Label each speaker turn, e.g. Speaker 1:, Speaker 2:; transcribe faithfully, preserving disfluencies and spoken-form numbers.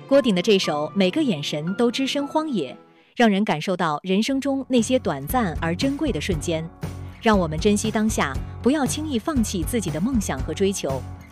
Speaker 1: 郭顶的这首《每个眼神都只身荒野》，让人感受到人生中那些短暂而珍贵的瞬间。让我们珍惜当下，不要轻易放弃自己的梦想和追求。